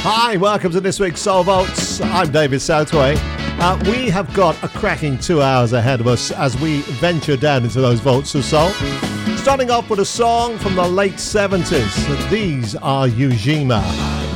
Hi, welcome to this week's Soul Vaults. I'm David Southway. We have got a cracking 2 hours ahead of us as we venture down into those vaults of soul. Starting off with a song from the late 70s. These are Ujima.